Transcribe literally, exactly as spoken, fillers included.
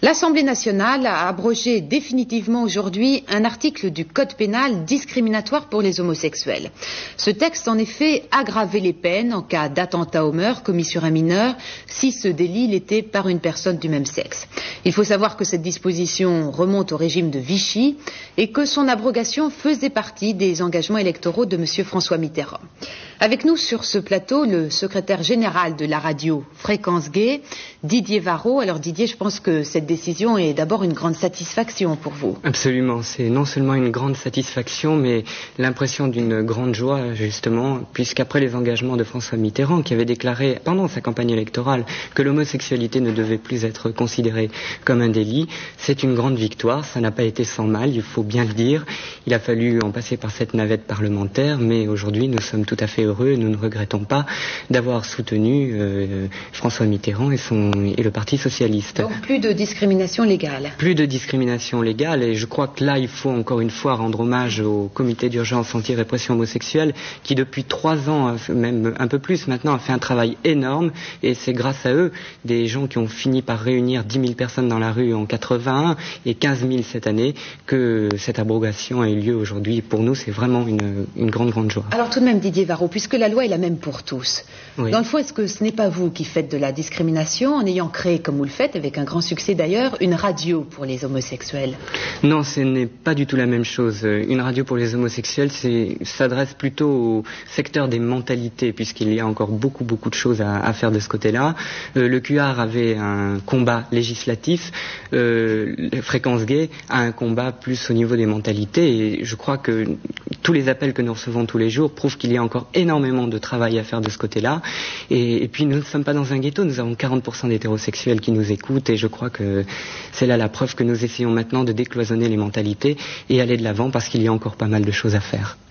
L'Assemblée nationale a abrogé définitivement aujourd'hui un article du Code pénal discriminatoire pour les homosexuels. Ce texte, en effet, aggravait les peines en cas d'attentat au meurtre commis sur un mineur si ce délit l'était par une personne du même sexe. Il faut savoir que cette disposition remonte au régime de Vichy et que son abrogation faisait partie des engagements électoraux de M. François Mitterrand. Avec nous sur ce plateau, le secrétaire général de la radio Fréquence Gay, Didier Varro. Alors Didier, je pense que cette décision est d'abord une grande satisfaction pour vous. Absolument, c'est non seulement une grande satisfaction, mais l'impression d'une grande joie, justement, puisqu'après les engagements de François Mitterrand, qui avait déclaré pendant sa campagne électorale que l'homosexualité ne devait plus être considérée comme un délit, c'est une grande victoire. Ça n'a pas été sans mal, il faut bien le dire. Il a fallu en passer par cette navette parlementaire, mais aujourd'hui nous sommes tout à fait heureux et nous ne regrettons pas d'avoir soutenu euh, François Mitterrand et, son, et le Parti socialiste. Donc plus de discrimination légale. Plus de discrimination légale, et je crois que là il faut encore une fois rendre hommage au comité d'urgence anti-répression homosexuelle qui depuis trois ans, même un peu plus maintenant, a fait un travail énorme, et c'est grâce à eux, des gens qui ont fini par réunir dix mille personnes dans la rue en quatre-vingt-un et quinze mille cette année, que cette abrogation a eu lieu aujourd'hui. Pour nous c'est vraiment une, une grande grande joie. Alors tout de même Didier Varro, puisque la loi est la même pour tous, oui. Dans le fond, est-ce que ce n'est pas vous qui faites de la discrimination en ayant créé, comme vous le faites, avec un grand succès d'ailleurs, une radio pour les homosexuels? Non, ce n'est pas du tout la même chose. Une radio pour les homosexuels s'adresse plutôt au secteur des mentalités, puisqu'il y a encore beaucoup beaucoup de choses à, à faire de ce côté-là. Euh, le Q R avait un combat législatif, euh, Fréquence Gay a un combat plus au niveau des mentalités, et je crois que tous les appels que nous recevons tous les jours prouvent qu'il y a encore énormément de travail à faire de ce côté-là. Et, et puis nous ne sommes pas dans un ghetto, nous avons quarante pour cent d'hétérosexuels qui nous écoutent, et je crois que c'est là la preuve que nous essayons maintenant de décloisonner les mentalités et aller de l'avant, parce qu'il y a encore pas mal de choses à faire.